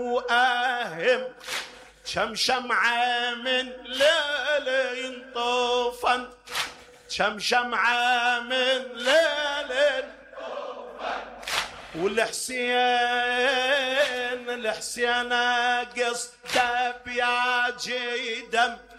وأهم كم شمعة من ليل ينطفن، كم شمعة من ليل ينطفن. والحسين الحسين قصده بياجي دم،